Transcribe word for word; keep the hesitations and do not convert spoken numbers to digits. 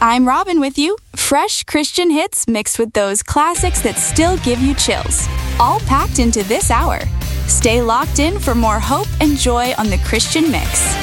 I'm Robin with you. Fresh Christian hits mixed with those classics that still give you chills. All packed into this hour. Stay locked in for more hope and joy on the Christian Mix.